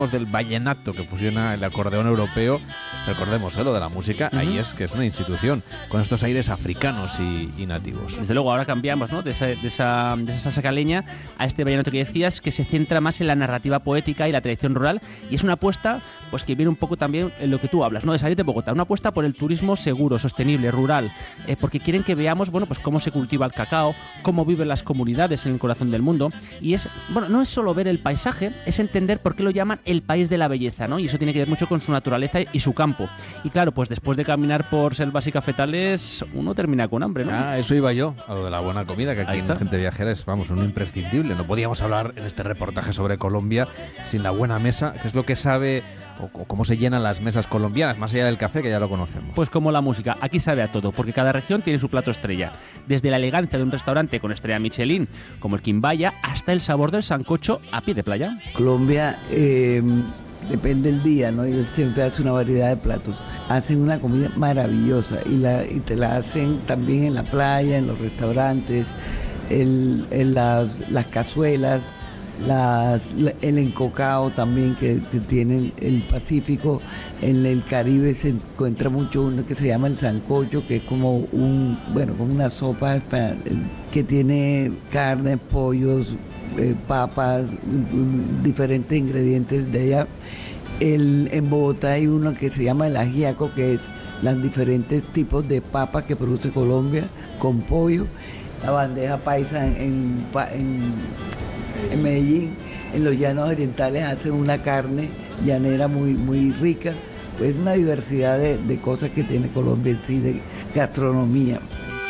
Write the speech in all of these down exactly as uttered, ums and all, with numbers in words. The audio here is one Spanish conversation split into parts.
del vallenato que fusiona el acordeón europeo, recordemos ¿eh? lo de la música, uh-huh. ahí es que es una institución con estos aires africanos y, y nativos. Desde luego, ahora cambiamos, ¿no? de, esa, de, esa, de esa salsa caleña a este vallenato que decías, que se centra más en la narrativa poética y la tradición rural, y es una apuesta pues que viene un poco también en lo que tú hablas, ¿no? De salir de Bogotá, una apuesta por el turismo seguro, sostenible, rural, eh, porque quieren que veamos, bueno, pues cómo se cultiva el cacao, cómo viven las comunidades en el corazón del mundo, y es, bueno, no es solo ver el paisaje, es entender por qué lo llaman el país de la belleza, ¿no? Y eso tiene que ver mucho con su naturaleza y su campo. Y claro, pues después de caminar por selvas y cafetales, uno termina con hambre, ¿no? Ah, eso iba yo, a lo de la buena comida, que aquí en Gente Viajera es, vamos, un imprescindible. No podíamos hablar en este reportaje sobre Colombia sin la buena mesa, que es lo que sabe o, o cómo se llenan las mesas colombianas, más allá del café, que ya lo conocemos. Pues como la música, aquí sabe a todo, porque cada región tiene su plato estrella. Desde la elegancia de un restaurante con estrella Michelin, como el Quimbaya, hasta el sabor del sancocho a pie de playa. Colombia... Eh... depende del día, ¿no? Ellos siempre hacen una variedad de platos. Hacen una comida maravillosa y, la, y te la hacen también en la playa, en los restaurantes, el, en las, las cazuelas, las, el encocado también que, que tiene el, el Pacífico. En el Caribe se encuentra mucho uno que se llama el sancocho, que es como un, bueno, como una sopa que tiene carne, pollos, Eh, papas, diferentes ingredientes de allá. El, en Bogotá hay uno que se llama el ajiaco, que es los diferentes tipos de papas que produce Colombia con pollo. La bandeja paisa en, en, en Medellín, en los llanos orientales hacen una carne llanera muy, muy rica. Es una diversidad de, de cosas que tiene Colombia en sí, de gastronomía.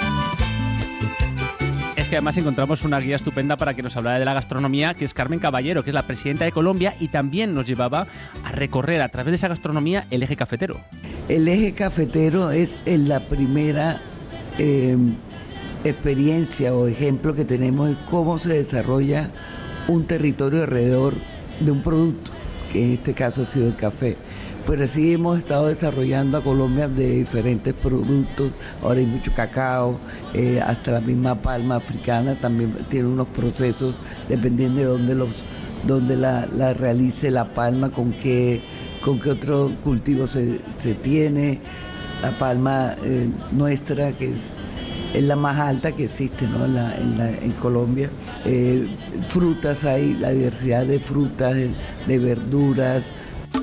Que además encontramos una guía estupenda para que nos hablara de la gastronomía, que es Carmen Caballero, que es la presidenta de Colombia, y también nos llevaba a recorrer a través de esa gastronomía el eje cafetero. El eje cafetero es la primera eh, experiencia o ejemplo que tenemos de cómo se desarrolla un territorio alrededor de un producto, que en este caso ha sido el café. Pero sí hemos estado desarrollando a Colombia de diferentes productos. Ahora hay mucho cacao, eh, hasta la misma palma africana también tiene unos procesos, dependiendo de dónde, los, dónde la, la realice la palma, con qué, con qué otro cultivo se, se tiene. La palma eh, nuestra, que es, es la más alta que existe, ¿no? en, la, en, la, en Colombia. Eh, frutas hay, la diversidad de frutas, de, de verduras.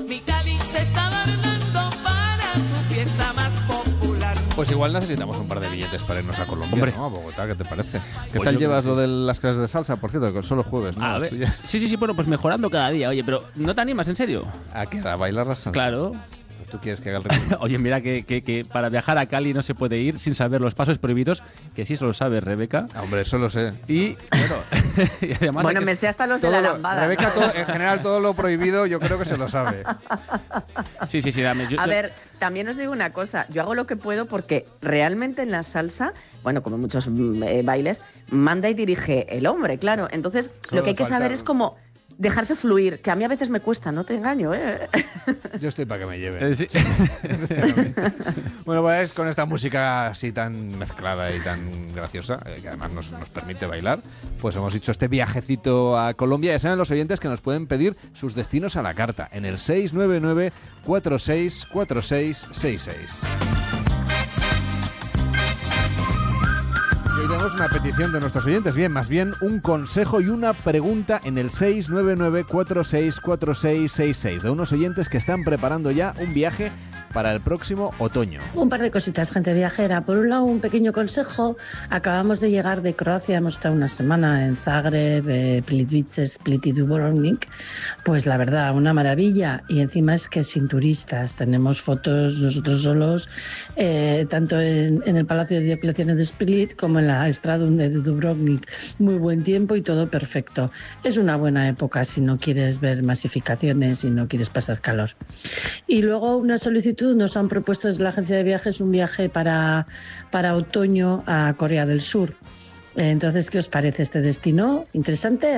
Pues igual necesitamos un par de billetes para irnos a Colombia, Hombre. ¿no? A Bogotá, ¿qué te parece? ¿Qué Pues tal llevas que... lo de las clases de salsa? Por cierto, que son los jueves, ¿no? A ver. Sí, sí, sí, bueno, pues mejorando cada día. Oye, pero ¿no te animas, en serio? ¿A qué? ¿A bailar la salsa? Claro. ¿Tú quieres que haga el ritmo? Oye, mira que, que, que para viajar a Cali no se puede ir sin saber los pasos prohibidos, que sí eso lo sabe Rebeca. Hombre, eso lo sé. Y bueno, y además bueno, que... me sé hasta los todo de la lo, lambada. Rebeca, todo, en general, todo lo prohibido yo creo que se lo sabe. Sí, sí, sí. Dame, yo, a yo... ver, también os digo una cosa. Yo hago lo que puedo porque realmente en la salsa, bueno, como en muchos eh, bailes, manda y dirige el hombre, claro. Entonces, Solo lo que hay que falta... saber es cómo dejarse fluir, que a mí a veces me cuesta, no te engaño, ¿eh? Yo estoy para que me lleven. Eh, sí. Bueno, pues con esta música así tan mezclada y tan graciosa, eh, que además nos, nos permite bailar, pues hemos hecho este viajecito a Colombia. Ya saben los oyentes que nos pueden pedir sus destinos a la carta en el seis nueve nueve, cuatro seis cuatro seis seis seis. Hoy tenemos una petición de nuestros oyentes, bien, más bien un consejo y una pregunta en el seis nueve nueve, cuatro seis cuatro seis seis seis de unos oyentes que están preparando ya un viaje para el próximo otoño. Un par de cositas, gente viajera. Por un lado, un pequeño consejo. Acabamos de llegar de Croacia, hemos estado una semana en Zagreb, eh, Plivice, Split y Dubrovnik. Pues la verdad, una maravilla. Y encima es que sin turistas. Tenemos fotos nosotros solos, eh, tanto en, en el Palacio de Diocleciano de Split como en la Stradun de Dubrovnik. Muy buen tiempo y todo perfecto. Es una buena época si no quieres ver masificaciones y no quieres pasar calor. Y luego una solicitud. Nos han propuesto desde la agencia de viajes un viaje para, para otoño a Corea del Sur. Entonces, ¿qué os parece este destino? ¿Interesante?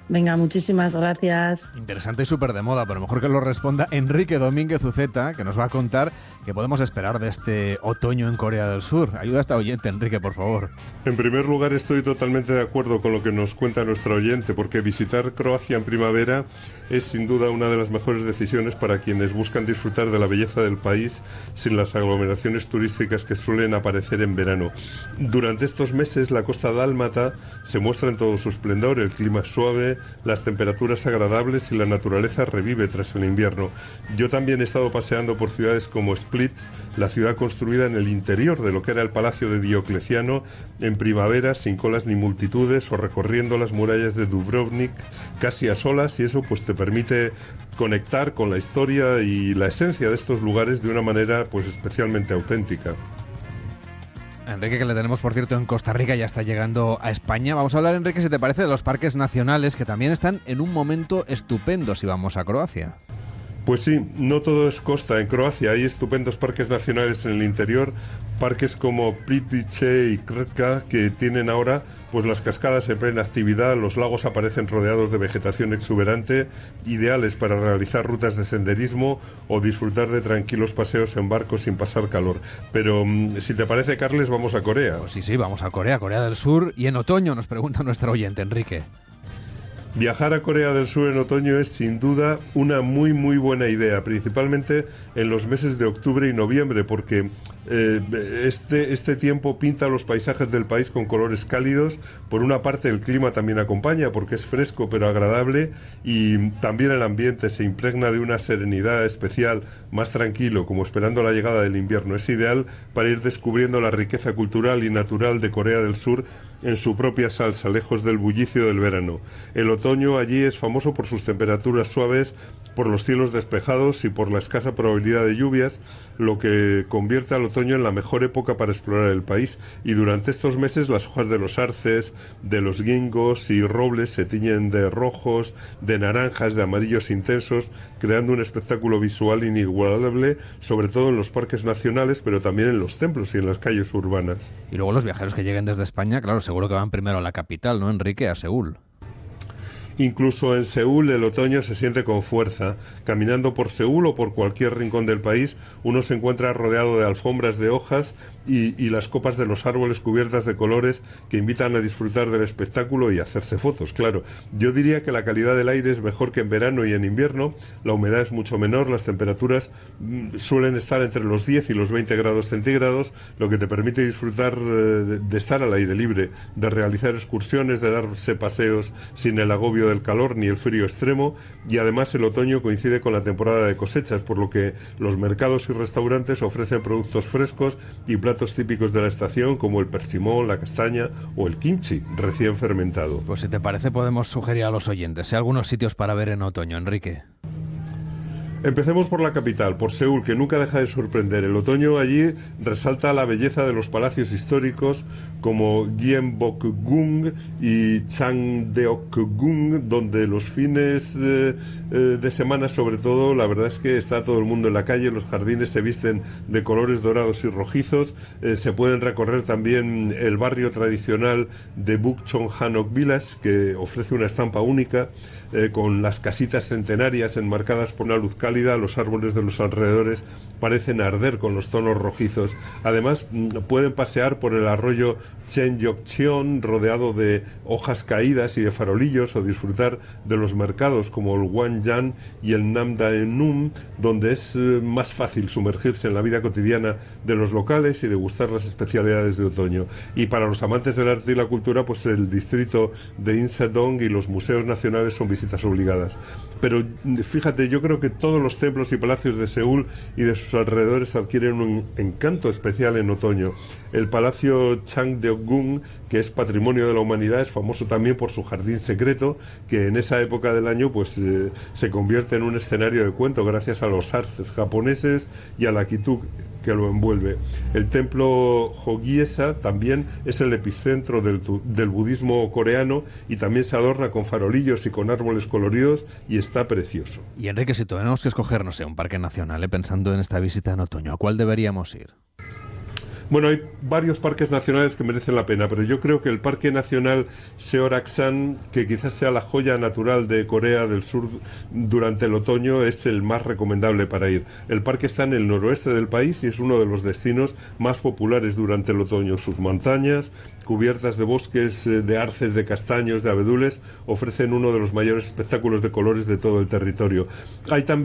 Venga, muchísimas gracias. Interesante y súper de moda, pero mejor que lo responda Enrique Domínguez Uceta, que nos va a contar qué podemos esperar de este otoño en Corea del Sur. Ayuda a esta oyente, Enrique, por favor. En primer lugar, estoy totalmente de acuerdo con lo que nos cuenta nuestra oyente, porque visitar Croacia en primavera es sin duda una de las mejores decisiones para quienes buscan disfrutar de la belleza del país sin las aglomeraciones turísticas que suelen aparecer en verano. Durante estos meses, la costa dálmata se muestra en todo su esplendor, el clima es suave, las temperaturas agradables y la naturaleza revive tras el invierno. Yo también he estado paseando por ciudades como Split, la ciudad construida en el interior de lo que era el Palacio de Diocleciano, en primavera, sin colas ni multitudes, o recorriendo las murallas de Dubrovnik casi a solas, y eso pues te permite conectar con la historia y la esencia de estos lugares de una manera pues especialmente auténtica. Enrique, que le tenemos, por cierto, en Costa Rica, ya está llegando a España. Vamos a hablar, Enrique, si te parece, de los parques nacionales, que también están en un momento estupendo si vamos a Croacia. Pues sí, no todo es costa. En Croacia hay estupendos parques nacionales en el interior, parques como Plitvice y Krka, que tienen ahora pues las cascadas en plena actividad, los lagos aparecen rodeados de vegetación exuberante, ideales para realizar rutas de senderismo o disfrutar de tranquilos paseos en barco sin pasar calor. Pero si te parece, Carles, vamos a Corea. Pues sí, sí, vamos a Corea, Corea del Sur, y en otoño, nos pregunta nuestro oyente, Enrique. Viajar a Corea del Sur en otoño es sin duda una muy muy buena idea, principalmente en los meses de octubre y noviembre, porque eh, este, este tiempo pinta los paisajes del país con colores cálidos. Por una parte, el clima también acompaña porque es fresco pero agradable, y también el ambiente se impregna de una serenidad especial, más tranquilo, como esperando la llegada del invierno. Es ideal para ir descubriendo la riqueza cultural y natural de Corea del Sur en su propia salsa, lejos del bullicio del verano. El otoño allí es famoso por sus temperaturas suaves, por los cielos despejados y por la escasa probabilidad de lluvias, lo que convierte al otoño en la mejor época para explorar el país. Y durante estos meses las hojas de los arces, de los gingos y robles se tiñen de rojos, de naranjas, de amarillos intensos, creando un espectáculo visual inigualable, sobre todo en los parques nacionales, pero también en los templos y en las calles urbanas. Y luego los viajeros que lleguen desde España, claro, seguro que van primero a la capital, ¿no, Enrique? A Seúl. Incluso en Seúl el otoño se siente con fuerza. Caminando por Seúl o por cualquier rincón del país, uno se encuentra rodeado de alfombras de hojas y, y las copas de los árboles cubiertas de colores que invitan a disfrutar del espectáculo y hacerse fotos, claro. Yo diría que la calidad del aire es mejor que en verano y en invierno, la humedad es mucho menor, las temperaturas mm, suelen estar entre los diez y los veinte grados centígrados, lo que te permite disfrutar eh, de, de estar al aire libre, de realizar excursiones, de darse paseos sin el agobio del calor ni el frío extremo, y además el otoño coincide con la temporada de cosechas, por lo que los mercados y restaurantes ofrecen productos frescos y platos típicos de la estación como el persimón, la castaña o el kimchi recién fermentado. Pues si te parece podemos sugerir a los oyentes, ¿eh? algunos sitios para ver en otoño, Enrique. Empecemos por la capital, por Seúl, que nunca deja de sorprender. El otoño allí resalta la belleza de los palacios históricos como Gyeongbokgung y Changdeokgung, donde los fines eh, eh, de semana, sobre todo, la verdad es que está todo el mundo en la calle, los jardines se visten de colores dorados y rojizos, eh, se pueden recorrer también el barrio tradicional de Bukchon-Hanok Village, que ofrece una estampa única, eh, con las casitas centenarias enmarcadas por una luz cálida. Los árboles de los alrededores parecen arder con los tonos rojizos. Además, pueden pasear por el arroyo Cheonggyecheon rodeado de hojas caídas y de farolillos, o disfrutar de los mercados como el Gwanjan y el Namdaemun, donde es eh, más fácil sumergirse en la vida cotidiana de los locales y degustar las especialidades de otoño. Y para los amantes del arte y la cultura, pues el distrito de Insadong y los museos nacionales son visitas obligadas. Pero fíjate, yo creo que todos los templos y palacios de Seúl y de sus alrededores adquieren un encanto especial en otoño. El Palacio Changdeokgung, que es patrimonio de la humanidad, es famoso también por su jardín secreto, que en esa época del año pues eh, se convierte en un escenario de cuento gracias a los arces japoneses y a la kitu que lo envuelve. El templo Jogyesa también es el epicentro del, del budismo coreano, y también se adorna con farolillos y con árboles coloridos, y está precioso. Y Enrique, si tenemos que escoger, no sé, un parque nacional, ¿eh? pensando en esta visita en otoño, ¿a cuál deberíamos ir? Bueno, hay varios parques nacionales que merecen la pena, pero yo creo que el Parque Nacional Seoraksan, que quizás sea la joya natural de Corea del Sur durante el otoño, es el más recomendable para ir. El parque está en el noroeste del país y es uno de los destinos más populares durante el otoño. Sus montañas, cubiertas de bosques de arces, de castaños, de abedules, ofrecen uno de los mayores espectáculos de colores de todo el territorio. Hay también